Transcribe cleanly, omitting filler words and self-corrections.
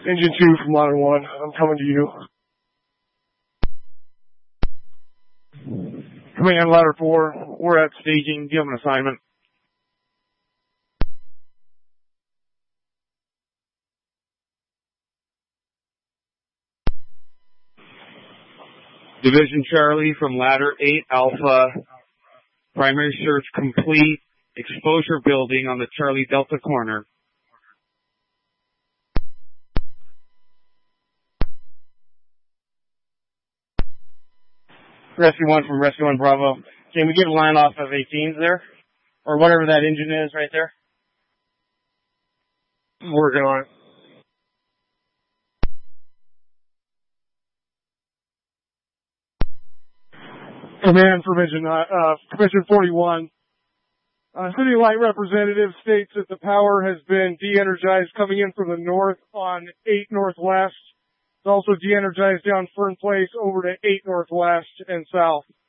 Engine 2 from Ladder 1. I'm coming to you. Command Ladder 4. We're at staging. Do you have an assignment? Division Charlie from Ladder 8 Alpha. Primary search complete. Exposure building on the Charlie Delta corner. Rescue 1 from Rescue 1 Bravo. Can we get a line off of 18s there? Or whatever that engine is right there? I'm working on it. Command Commission 41. City Light representative states that the power has been de-energized coming in from the north on 8 Northwest. It's also de-energized down Fern Place over to 8 Northwest and south.